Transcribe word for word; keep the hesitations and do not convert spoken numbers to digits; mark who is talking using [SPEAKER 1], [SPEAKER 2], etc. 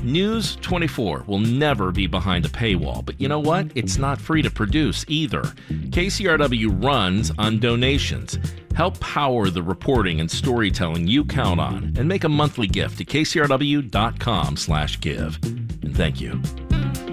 [SPEAKER 1] News twenty-four will never be behind a paywall, but you know what? It's not free to produce either. K C R W runs on donations. Help power the reporting and storytelling you count on, and make a monthly gift to kcrw.com slash give. And thank you.